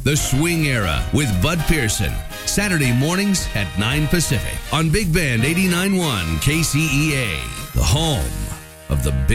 The Swing Era with Bud Pearson. Saturday mornings at 9 Pacific on Big Band 89.1 KCEA, the home of the Big